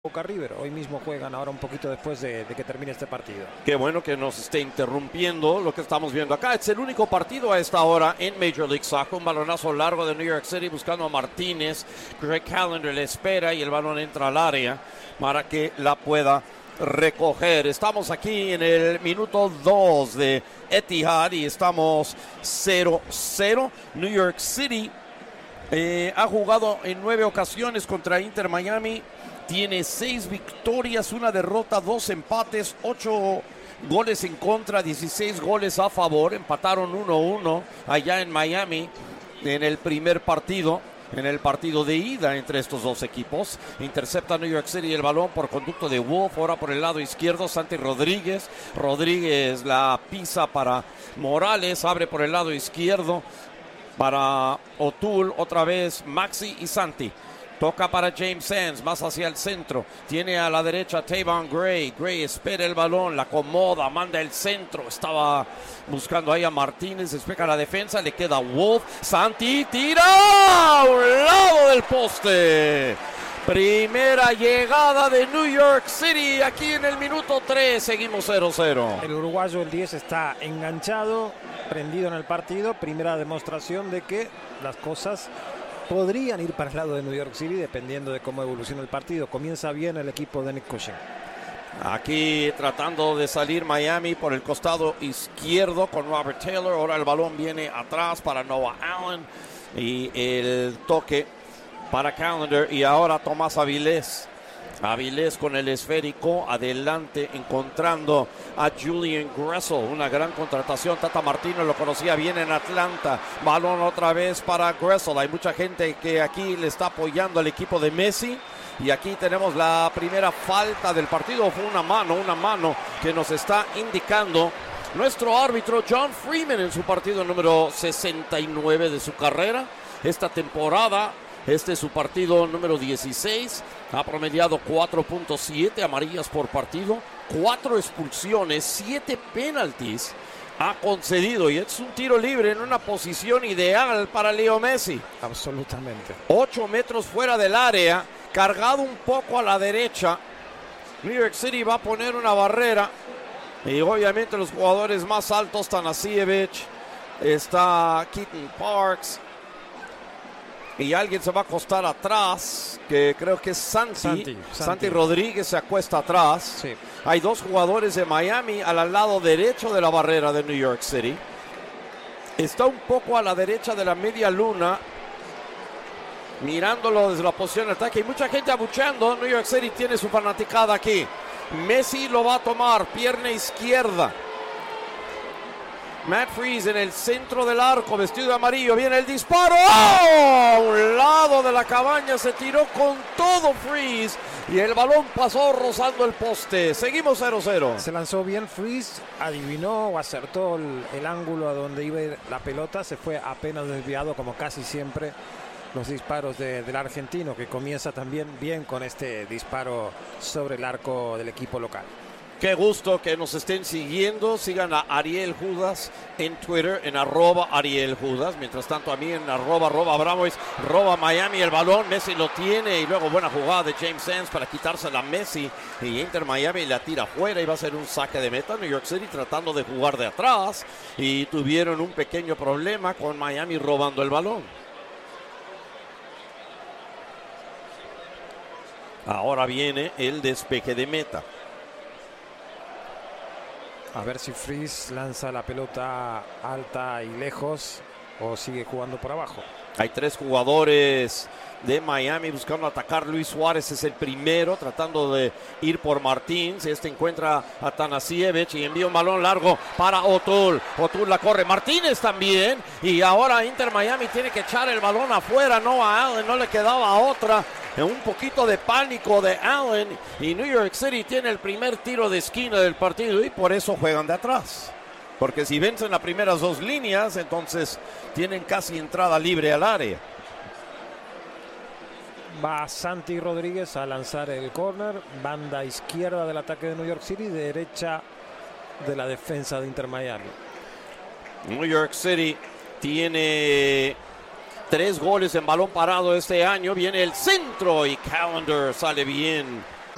Boca River. Hoy mismo juegan ahora un poquito después de que termine este partido. Qué bueno que nos esté interrumpiendo lo que estamos viendo acá. Es el único partido a esta hora en Major League Soccer. Un balonazo largo de New York City buscando a Martínez. Greg Callender le espera y el balón entra al área para que la pueda recoger. Estamos aquí en el minuto 2 de Etihad y estamos 0-0. New York City ha jugado en 9 ocasiones contra Inter Miami. Tiene 6 victorias, 1 derrota, 2 empates, 8 goles en contra, 16 goles a favor. Empataron 1-1 allá en Miami en el primer partido, en el partido de ida entre estos dos equipos. Intercepta New York City el balón por conducto de Wolf, ahora por el lado izquierdo, Santi Rodríguez. Rodríguez la pisa para Morales, abre por el lado izquierdo para O'Toole, otra vez Maxi y Santi. Toca para James Sands, más hacia el centro. Tiene a la derecha Tavon Gray. Gray espera el balón, la acomoda, manda el centro. Estaba buscando ahí a Martínez, despeja la defensa, le queda Wolf. Santi tira a un lado del poste. Primera llegada de New York City aquí en el minuto 3. Seguimos 0-0. El uruguayo, el 10, está enganchado, prendido en el partido. Primera demostración de que las cosas podrían ir para el lado de New York City dependiendo de cómo evoluciona el partido. Comienza bien el equipo de Nick Cushing. Aquí tratando de salir Miami por el costado izquierdo con Robert Taylor. Ahora el balón viene atrás para Noah Allen. Y el toque para Callender. Y ahora Tomás Avilés. Avilés con el esférico adelante encontrando a Julian Gressel, una gran contratación. Tata Martino lo conocía bien en Atlanta. Balón otra vez para Gressel. Hay mucha gente que aquí le está apoyando al equipo de Messi. Y aquí tenemos la primera falta del partido. Fue una mano que nos está indicando nuestro árbitro John Freeman en su partido número 69 de su carrera esta temporada. Este es su partido número 16. Ha promediado 4.7 amarillas por partido, 4 expulsiones, 7 penaltis ha concedido. Y es un tiro libre en una posición ideal para Leo Messi. Absolutamente. 8 metros fuera del área, cargado un poco a la derecha. New York City va a poner una barrera. Y obviamente los jugadores más altos, Tanasiewicz, está Keaton Parks. Y alguien se va a acostar atrás, que creo que es Santi Rodríguez se acuesta atrás. Sí. Hay 2 jugadores de Miami al lado derecho de la barrera de New York City. Está un poco a la derecha de la media luna, mirándolo desde la posición de ataque. Y mucha gente abucheando. New York City tiene su fanaticada aquí. Messi lo va a tomar, pierna izquierda. Matt Freese en el centro del arco, vestido de amarillo, viene el disparo. ¡Oh! A un lado de la cabaña se tiró con todo Freese y el balón pasó rozando el poste. Seguimos 0-0. Se lanzó bien Freese, adivinó o acertó el ángulo a donde iba a ir la pelota. Se fue apenas desviado, como casi siempre los disparos del argentino, que comienza también bien con este disparo sobre el arco del equipo local. Qué gusto que nos estén siguiendo. Sigan a Ariel Judas en Twitter, en @ArielJudas. Mientras tanto, a mí en @Abramovich, Miami el balón. Messi lo tiene y luego buena jugada de James Sands para quitársela a Messi. Y Inter Miami la tira afuera y va a ser un saque de meta. New York City tratando de jugar de atrás y tuvieron un pequeño problema con Miami robando el balón. Ahora viene el despeje de meta. A ver si Freese lanza la pelota alta y lejos o sigue jugando por abajo. Hay 3 jugadores de Miami buscando atacar. Luis Suárez es el primero, tratando de ir por Martins. Este encuentra a Tanasiewicz y envía un balón largo para O'Toole. O'Toole la corre, Martínez también. Y ahora Inter Miami tiene que echar el balón afuera. No, a Allen no le quedaba otra. Un poquito de pánico de Allen. Y New York City tiene el primer tiro de esquina del partido y por eso juegan de atrás. Porque si vencen las primeras 2 líneas, entonces tienen casi entrada libre al área. Va Santi Rodríguez a lanzar el córner. Banda izquierda del ataque de New York City, derecha de la defensa de Inter Miami. New York City tiene 3 goles en balón parado este año. Viene el centro y Callender sale bien